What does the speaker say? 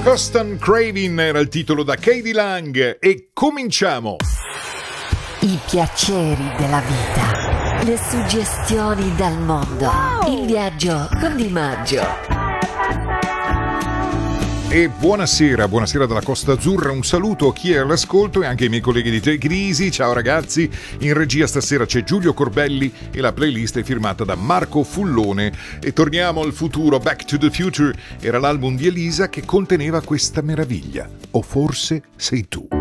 Constant Craving era il titolo da K.D. Lang e cominciamo! I piaceri della vita, le suggestioni dal mondo, il viaggio con Di Maggio. E buonasera dalla Costa Azzurra, un saluto a chi è all'ascolto e anche ai miei colleghi di Take It Easy. Ciao ragazzi, in regia stasera c'è Giulio Corbelli e la playlist è firmata da Marco Fullone. E torniamo al futuro, Back to the Future era l'album di Elisa che conteneva questa meraviglia, O forse sei tu.